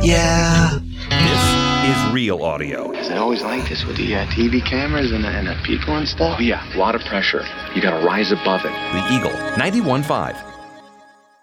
Yeah. This is real audio. Is it always like this with the TV cameras and the people and stuff? Oh, yeah, a lot of pressure. You gotta rise above it. The Eagle, 91.5.